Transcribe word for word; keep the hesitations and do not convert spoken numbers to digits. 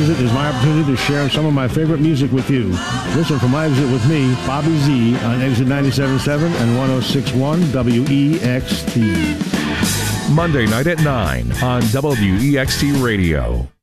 Exit is my opportunity to share some of my favorite music with you. Listen for My Exit with me, Bobby Z, on Exit ninety-seven point seven and one oh six point one W E X T. Monday night at nine on W E X T Radio.